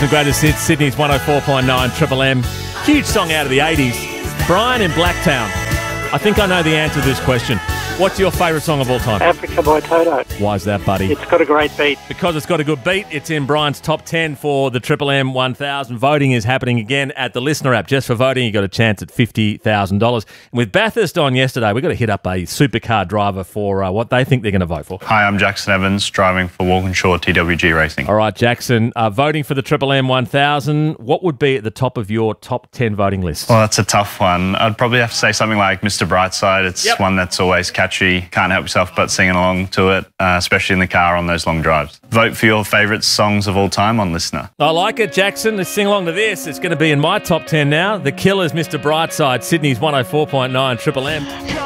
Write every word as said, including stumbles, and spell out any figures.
and greatest hits, Sydney's one oh four point nine Triple M. Huge song out of the eighties. Brian in Blacktown. I think I know the answer to this question. What's your favourite song of all time? Africa by Toto. Why is that, buddy? It's got a great beat. Because it's got a good beat. It's in Brian's top ten for the Triple M one thousand. Voting is happening again at the Listener app. Just for voting, you got a chance at fifty thousand dollars. And with Bathurst on yesterday, we've got to hit up a supercar driver for uh, what they think they're going to vote for. Hi, I'm Jackson Evans, driving for Walkinshaw T W G Racing. All right, Jackson, uh, voting for the Triple M one thousand. What would be at the top of your top ten voting list? Well, that's a tough one. I'd probably have to say something like Mister Brightside. It's Yep. one that's always catchy. Can't help yourself but singing along to it, uh, especially in the car on those long drives. Vote for your favourite songs of all time on Listener. I like it, Jackson. Let's sing along to this. It's going to be in my top ten now. The Killers, Mister Brightside, Sydney's one oh four point nine Triple M.